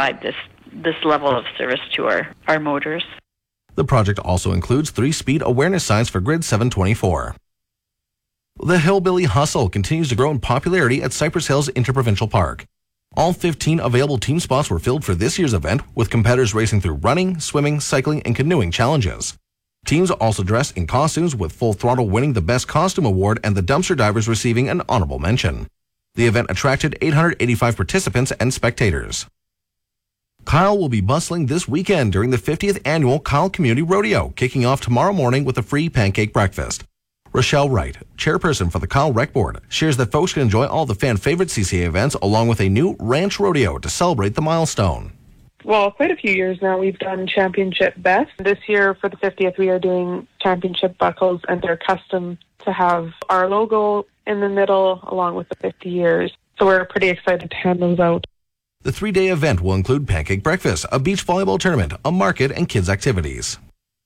provide this level of service to our motors. The project also includes 3-speed awareness signs for Grid 724. The Hillbilly Hustle continues to grow in popularity at Cypress Hills Interprovincial Park. All 15 available team spots were filled for this year's event, with competitors racing through running, swimming, cycling, and canoeing challenges. Teams also dressed in costumes, with Full Throttle winning the Best Costume Award and the Dumpster Divers receiving an honorable mention. The event attracted 885 participants and spectators. Kyle will be bustling this weekend during the 50th annual Kyle Community Rodeo, kicking off tomorrow morning with a free pancake breakfast. Rochelle Wright, chairperson for the Kyle Rec Board, shares that folks can enjoy all the fan-favorite CCA events along with a new ranch rodeo to celebrate the milestone. Well, quite a few years now we've done championship best. This year for the 50th we are doing championship buckles, and they're custom to have our logo in the middle along with the 50 years. So we're pretty excited to hand those out. The 3-day event will include pancake breakfast, a beach volleyball tournament, a market, and kids' activities.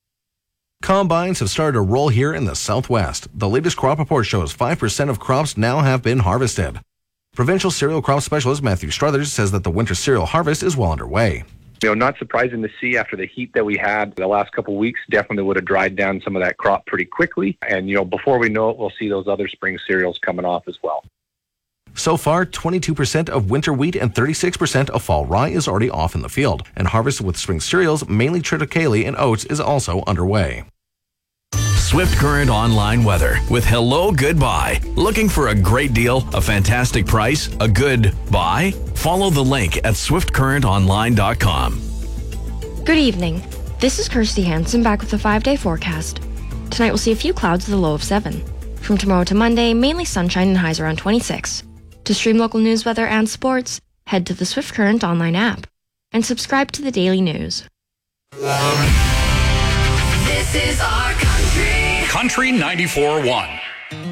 Combines have started to roll here in the Southwest. The latest crop report shows 5% of crops now have been harvested. Provincial cereal crop specialist Matthew Struthers says that the winter cereal harvest is well underway. Not surprising to see after the heat that we had the last couple of weeks. Definitely would have dried down some of that crop pretty quickly. And, before we know it, we'll see those other spring cereals coming off as well. So far, 22% of winter wheat and 36% of fall rye is already off in the field, and harvest with spring cereals, mainly triticale and oats, is also underway. Swift Current Online weather with Hello Goodbye. Looking for a great deal, a fantastic price, a good buy? Follow the link at swiftcurrentonline.com. Good evening. This is Kirsty Hansen back with the 5-day forecast. Tonight we'll see a few clouds with a low of 7. From tomorrow to Monday, mainly sunshine and highs around 26. To stream local news, weather, and sports, head to the Swift Current Online app and subscribe to the daily news. This is our country. Country 94.1.